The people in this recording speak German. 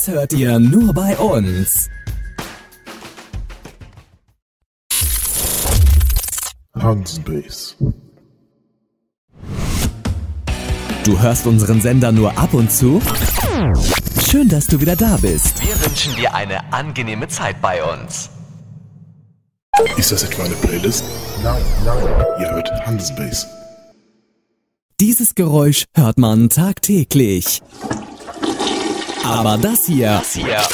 hört ihr nur bei uns. Hansbase. Du hörst unseren Sender nur ab und zu? Schön, dass du wieder da bist. Wir wünschen dir eine angenehme Zeit bei uns. Ist das etwa eine Playlist? Nein. Ihr hört Hansbase. Dieses Geräusch hört man tagtäglich. Aber das hier